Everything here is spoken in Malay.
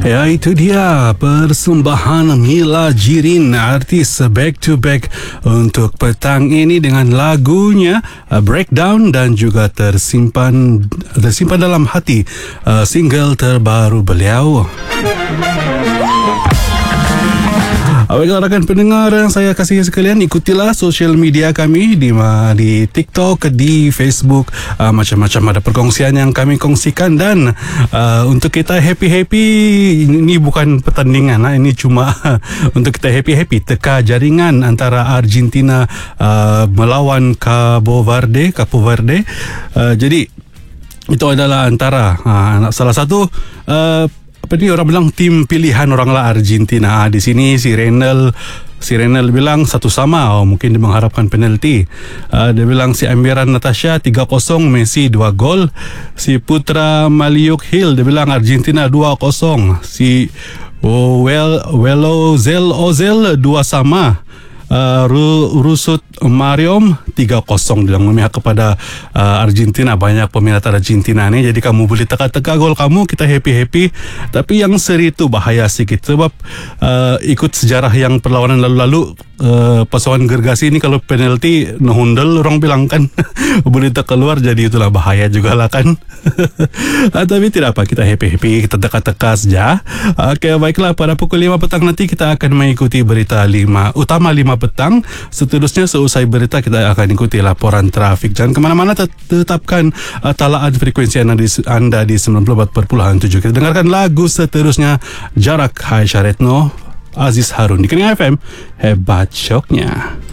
Ya, itu dia persembahan Mila Jirin, artis back to back untuk petang ini dengan lagunya Breakdown dan juga tersimpan dalam hati, single terbaru beliau. Baiklah rakan pendengar yang saya kasihi sekalian, ikutilah sosial media kami di TikTok, di Facebook, macam-macam ada perkongsian yang kami kongsikan. Dan untuk kita happy-happy, ini bukan pertandingan, ini cuma untuk kita happy-happy teka jaringan antara Argentina melawan Cabo Verde. Jadi itu adalah antara salah satu apa ni orang bilang tim pilihan orang lah Argentina. Di sini si Renal bilang 1-1, mungkin dia mengharapkan penalti. Dia bilang si Amiran Natasha 3-0, Messi 2 gol. Si Putra Maliuk Hill dia bilang Argentina 2-0. Si Ozel 2-2. Rusut Mariam 3-0 bilang memihak kepada Argentina. Banyak peminat Argentina ni, jadi kamu boleh teka-teka gol kamu, kita happy-happy. Tapi yang seri tu bahaya sikit sebab ikut sejarah yang perlawanan lalu-lalu, pasangan gergasi ni kalau penalti nahundel orang bilang kan boleh tak keluar, jadi itulah bahaya juga lah kan. Tapi tidak apa, kita happy-happy, kita teka-teka saja. Okay, baiklah, pada pukul 5 petang nanti kita akan mengikuti berita utama 5 petang. Seterusnya seusai berita kita akan ikuti laporan trafik. Jangan kemana-mana, tetapkan talaan frekuensi anda di 94.7. Kita dengarkan lagu seterusnya, Jarak, Hai Syaretno, Aziz Harun di Kening FM. Hebat syoknya.